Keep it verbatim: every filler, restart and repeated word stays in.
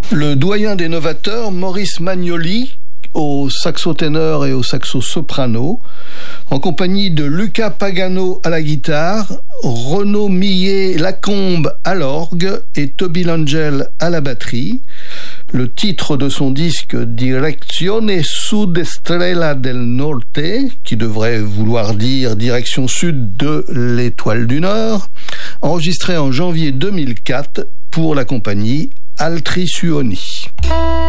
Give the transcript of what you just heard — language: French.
Le doyen des novateurs, Maurice Magnoli, au saxo-ténor et au saxo-soprano, en compagnie de Luca Pagano à la guitare, Renaud Millet-Lacombe à l'orgue et Toby Langell à la batterie. Le titre de son disque Direzione Sud Estrella del Norte, qui devrait vouloir dire direction sud de l'étoile du Nord, enregistré en janvier deux mille quatre pour la compagnie Altri Suoni.